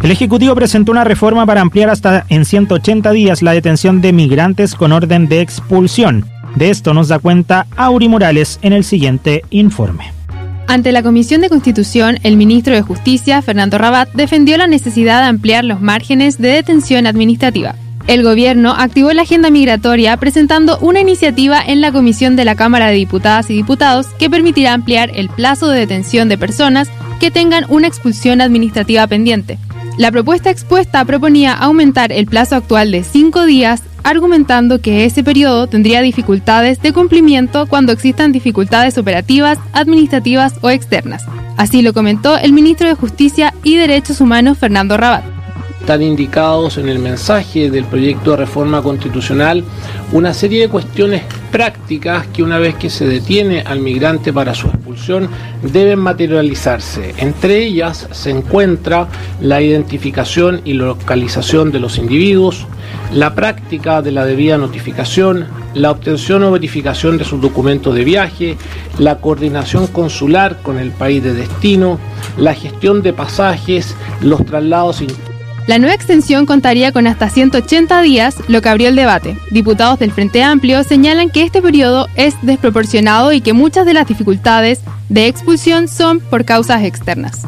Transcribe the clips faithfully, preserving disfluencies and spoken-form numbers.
El Ejecutivo presentó una reforma para ampliar hasta en ciento ochenta días la detención de migrantes con orden de expulsión. De esto nos da cuenta Auri Morales en el siguiente informe. Ante la Comisión de Constitución, el ministro de Justicia, Fernando Rabat, defendió la necesidad de ampliar los márgenes de detención administrativa. El gobierno activó la agenda migratoria presentando una iniciativa en la Comisión de la Cámara de Diputadas y Diputados que permitirá ampliar el plazo de detención de personas que tengan una expulsión administrativa pendiente. La propuesta expuesta proponía aumentar el plazo actual de cinco días, argumentando que ese periodo tendría dificultades de cumplimiento cuando existan dificultades operativas, administrativas o externas. Así lo comentó el ministro de Justicia y Derechos Humanos, Fernando Rabat. Están indicados en el mensaje del proyecto de reforma constitucional una serie de cuestiones prácticas que una vez que se detiene al migrante para su expulsión deben materializarse. Entre ellas se encuentra la identificación y localización de los individuos, la práctica de la debida notificación, la obtención o verificación de sus documentos de viaje, la coordinación consular con el país de destino, la gestión de pasajes, los traslados internos. La nueva extensión contaría con hasta ciento ochenta días, lo que abrió el debate. Diputados del Frente Amplio señalan que este periodo es desproporcionado y que muchas de las dificultades de expulsión son por causas externas.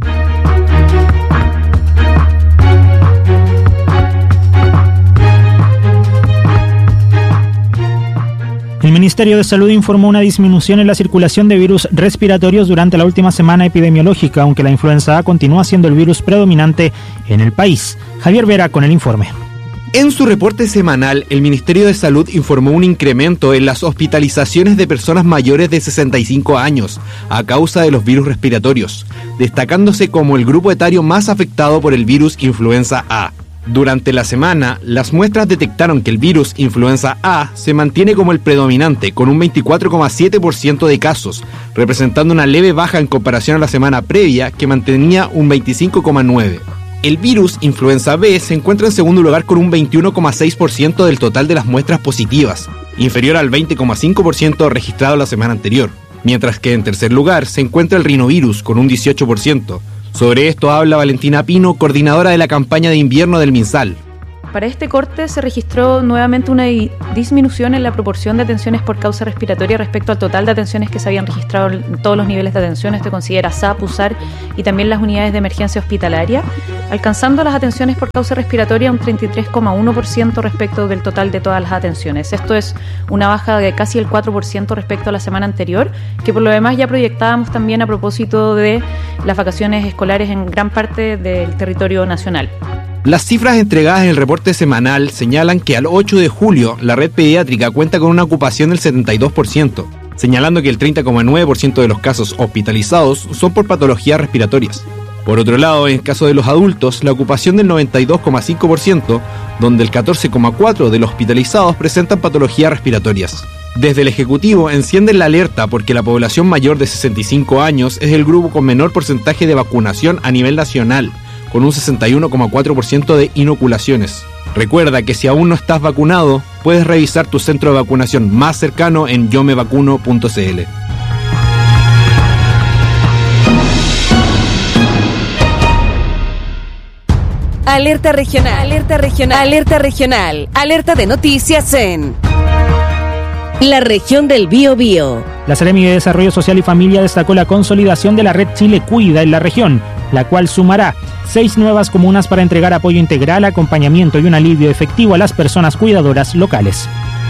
El Ministerio de Salud informó una disminución en la circulación de virus respiratorios durante la última semana epidemiológica, aunque la influenza A continúa siendo el virus predominante en el país. Javier Vera con el informe. En su reporte semanal, el Ministerio de Salud informó un incremento en las hospitalizaciones de personas mayores de sesenta y cinco años a causa de los virus respiratorios, destacándose como el grupo etario más afectado por el virus influenza A. Durante la semana, las muestras detectaron que el virus influenza A se mantiene como el predominante, con un veinticuatro coma siete por ciento de casos, representando una leve baja en comparación a la semana previa, que mantenía un veinticinco coma nueve por ciento. El virus influenza B se encuentra en segundo lugar con un veintiuno coma seis por ciento del total de las muestras positivas, inferior al veinte coma cinco por ciento registrado la semana anterior, mientras que en tercer lugar se encuentra el rinovirus con un dieciocho por ciento. Sobre esto habla Valentina Pino, coordinadora de la campaña de invierno del MinSal. Para este corte se registró nuevamente una disminución en la proporción de atenciones por causa respiratoria respecto al total de atenciones que se habían registrado en todos los niveles de atención. Esto considera S A P, U S A R y también las unidades de emergencia hospitalaria, alcanzando las atenciones por causa respiratoria un treinta y tres coma uno por ciento respecto del total de todas las atenciones. Esto es una baja de casi el cuatro por ciento respecto a la semana anterior, que por lo demás ya proyectábamos también a propósito de las vacaciones escolares en gran parte del territorio nacional. Las cifras entregadas en el reporte semanal señalan que al ocho de julio la red pediátrica cuenta con una ocupación del setenta y dos por ciento, señalando que el treinta coma nueve por ciento de los casos hospitalizados son por patologías respiratorias. Por otro lado, en el caso de los adultos, la ocupación del noventa y dos coma cinco por ciento, donde el catorce coma cuatro por ciento de los hospitalizados presentan patologías respiratorias. Desde el Ejecutivo encienden la alerta porque la población mayor de sesenta y cinco años es el grupo con menor porcentaje de vacunación a nivel nacional, con un sesenta y uno coma cuatro por ciento de inoculaciones. Recuerda que si aún no estás vacunado, puedes revisar tu centro de vacunación más cercano en yo me vacuno punto c l. Alerta regional, alerta regional, alerta regional, alerta de noticias en la región del Biobío. La Seremi de Desarrollo Social y Familia destacó la consolidación de la red Chile Cuida en la región, la cual sumará seis nuevas comunas para entregar apoyo integral, acompañamiento y un alivio efectivo a las personas cuidadoras locales.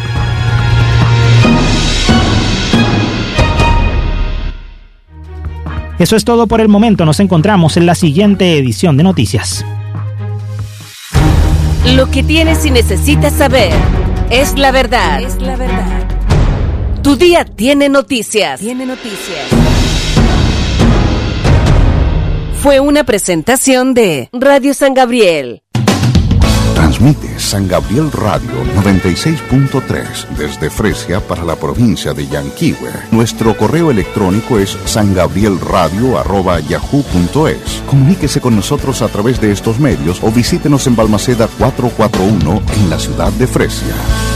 Eso es todo por el momento. Nos encontramos en la siguiente edición de Noticias. Lo que tienes y necesitas saber es la verdad. Es la verdad. Tu día tiene noticias. Tiene noticias. Fue una presentación de Radio San Gabriel. Transmite San Gabriel Radio noventa y seis punto tres desde Fresia para la provincia de Yanquihue. Nuestro correo electrónico es sangabrielradio arroba yahoo punto es. Comuníquese con nosotros a través de estos medios o visítenos en Balmaceda cuatrocientos cuarenta y uno en la ciudad de Fresia.